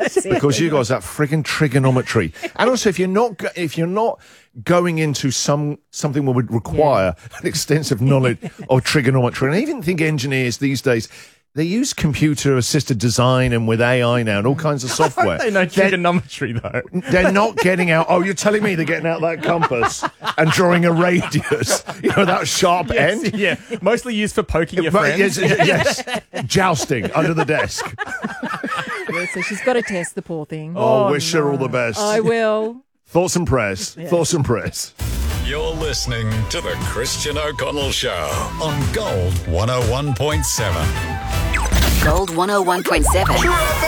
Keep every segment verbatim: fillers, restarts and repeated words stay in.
because you guys that frigging trigonometry. And also, if you're not go- if you're not going into some something that would require yeah. an extensive knowledge of trigonometry, and I even think engineers these days, they use computer-assisted design and with A I now and all kinds of software. They know trigonometry, though. They're not getting out... Oh, you're telling me they're getting out that compass and drawing a radius, you know, that sharp yes, end? Yeah, mostly used for poking your but, friends. Yes, yes. Jousting under the desk. Yeah, so she's got to test the poor thing. Oh, oh wish no. her all the best. I will. Thoughts and prayers. Yeah. Thoughts and prayers. You're listening to The Christian O'Connell Show on Gold one oh one point seven. Gold one oh one point seven.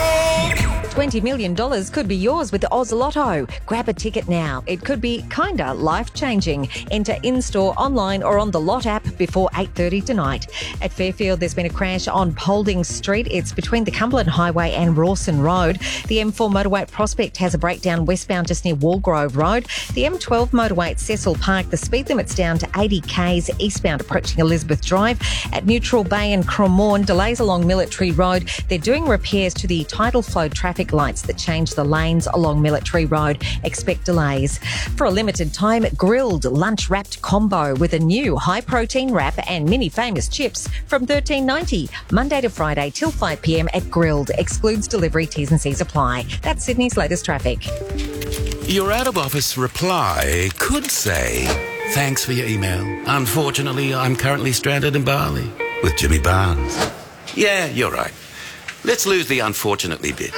twenty million dollars could be yours with the Oz Lotto. Grab a ticket now. It could be kinda life-changing. Enter in-store, online or on the Lot app before eight thirty tonight. At Fairfield, there's been a crash on Paulding Street. It's between the Cumberland Highway and Rawson Road. The M four motorway at Prospect has a breakdown westbound just near Walgrove Road. The M twelve motorway at Cecil Park, the speed limit's down to eighty k's eastbound approaching Elizabeth Drive. At Neutral Bay and Cremorne, delays along Military Road. They're doing repairs to the tidal flow traffic lights that change the lanes along Military Road. Expect delays. For a limited time, grilled lunch wrapped combo with a new high protein wrap and mini famous chips from thirteen ninety. Monday to Friday till five p.m. at Grilled. Excludes delivery. T's and C's apply. That's Sydney's latest traffic. Your out-of-office reply could say, thanks for your email. Unfortunately, I'm currently stranded in Bali with Jimmy Barnes. Yeah, you're right. Let's lose the unfortunately bit.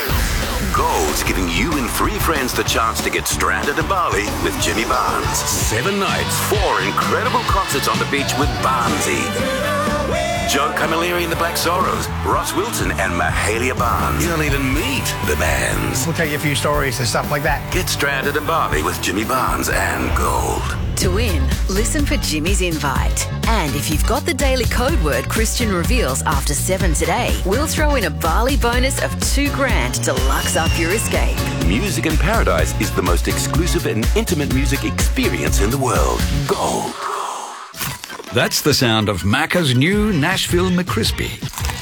Gold's giving you and three friends the chance to get stranded in Bali with Jimmy Barnes. Seven nights, four incredible concerts on the beach with Barnesy. Joe Camilleri and the Black Sorrows, Ross Wilson and Mahalia Barnes. You'll even meet the bands. We'll tell you a few stories and stuff like that. Get stranded in Bali with Jimmy Barnes and Gold. To win, listen for Jimmy's invite. And if you've got the daily code word Christian reveals after seven today, we'll throw in a Bali bonus of two grand to lux up your escape. Music in Paradise is the most exclusive and intimate music experience in the world. Gold. That's the sound of Macca's new Nashville McCrispy.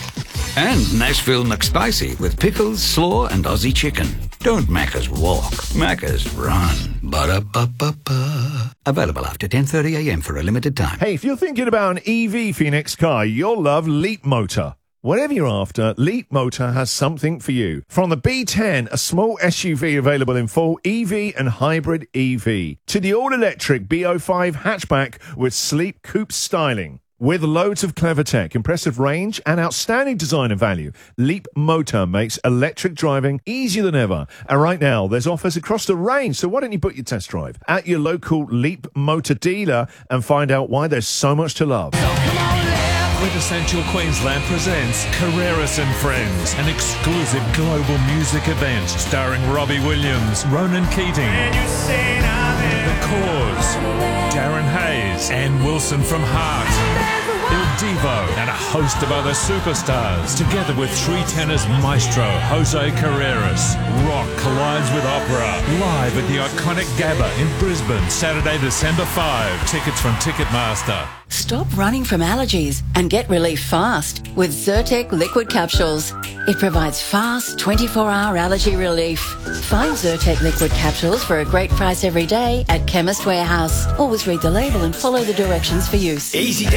And Nashville McSpicy with pickles, slaw and Aussie chicken. Don't Macca's walk, Macca's run. Ba-da-ba-ba-ba. Available after ten thirty a.m. for a limited time. Hey, if you're thinking about an E V for your next car, you'll love Leap Motor. Whatever you're after, Leap Motor has something for you. From the B ten, a small S U V available in full E V and hybrid E V, to the all-electric B oh five hatchback with sleek coupe styling. With loads of clever tech, impressive range, and outstanding design and value, Leap Motor makes electric driving easier than ever. And right now, there's offers across the range, so why don't you book your test drive at your local Leap Motor dealer and find out why there's so much to love. Quintessential Queensland presents Carreras and Friends, an exclusive global music event starring Robbie Williams, Ronan Keating, The Cause, Darren Hayes, and Wilson from Heart. Il Divo and a host of other superstars, together with three tenors maestro Jose Carreras. Rock collides with opera, live at the iconic Gabba in Brisbane, Saturday, December fifth. Tickets from Ticketmaster. Stop running from allergies and get relief fast with Zyrtec liquid capsules. It provides fast twenty-four hour allergy relief. Find Zyrtec liquid capsules for a great price every day at Chemist Warehouse. Always read the label and follow the directions for use. Easy